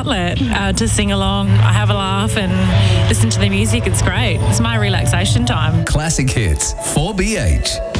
outlet to sing along. I have a laugh and listen to the music. It's great. It's my relaxation time. Classic Hits, 4BH.